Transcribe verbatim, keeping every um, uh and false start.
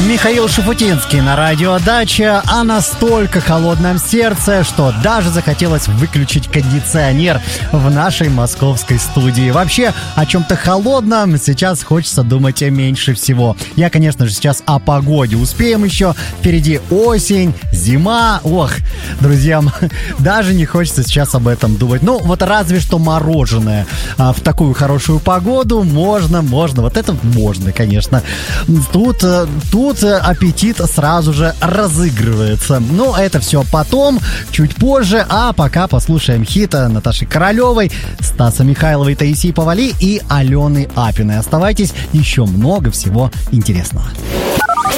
Михаил Шуфутинский на радио Дача о настолько холодном сердце, что даже захотелось выключить кондиционер в нашей московской студии. Вообще, о чем-то холодном сейчас хочется думать меньше всего. Я, конечно же, сейчас о погоде. Успеем еще. Впереди осень, зима. Ох, друзья, даже не хочется сейчас об этом думать. Ну, вот разве что мороженое а, в такую хорошую погоду можно, можно. Вот это можно, конечно. Тут, тут аппетит сразу же разыгрывается. Ну, это все потом, чуть позже. А пока послушаем хит Наташи Королевой, Стаса Михайлова, Таисии Повали и Алены Апиной. Оставайтесь, еще много всего интересного.